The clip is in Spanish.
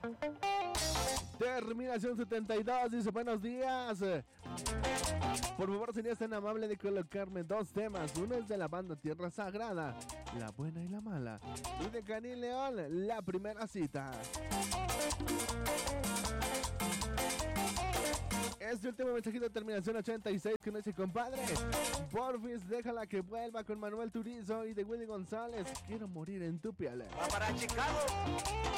Terminación 72 dice buenos días. Por favor, sería tan amable de colocarme dos temas. Uno es de la banda Tierra Sagrada, La Buena y la Mala. Y de Canín León, La Primera Cita. Este último mensajito de terminación 86 que nos dice compadre. Porfis, déjala que vuelva con Manuel Turizo y de Willy González. Quiero morir en tu piel. Va para Chicago.